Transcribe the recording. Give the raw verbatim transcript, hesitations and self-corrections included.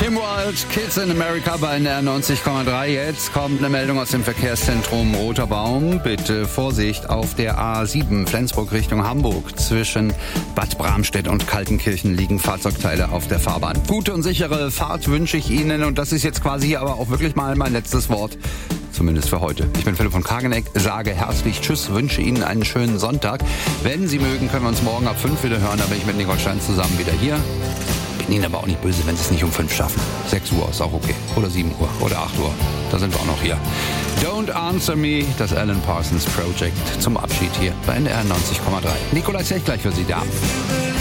Kim Wilde, Kids in America bei N R neunzig Komma drei. Jetzt kommt eine Meldung aus dem Verkehrszentrum Roter Baum. Bitte Vorsicht auf der A sieben Flensburg Richtung Hamburg. Zwischen Bad Bramstedt und Kaltenkirchen liegen Fahrzeugteile auf der Fahrbahn. Gute und sichere Fahrt wünsche ich Ihnen. Und das ist jetzt quasi hier aber auch wirklich mal mein letztes Wort. Zumindest für heute. Ich bin Philipp von Kageneck, sage herzlich Tschüss, wünsche Ihnen einen schönen Sonntag. Wenn Sie mögen, können wir uns morgen ab fünf wieder hören. Da bin ich mit Nicole Stein zusammen wieder hier. Bin Ihnen aber auch nicht böse, wenn Sie es nicht um fünf schaffen. sechs Uhr ist auch okay. Oder sieben Uhr oder acht Uhr. Da sind wir auch noch hier. Don't Answer Me, das Alan Parsons Project zum Abschied hier bei N R neunzig Komma drei. Nikolai Zech gleich für Sie da.